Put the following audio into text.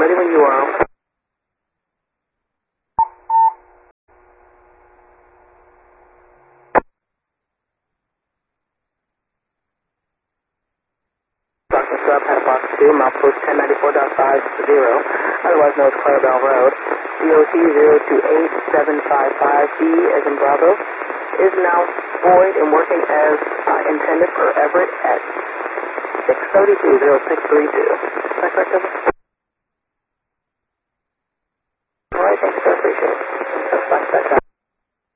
ready when you are. Sub, Had Box 2, milepost 1094.50, otherwise known as Clarabelle Road. DOT 028755B as in Bravo is now void and working as intended for Everett at 632-0632. Is that correct,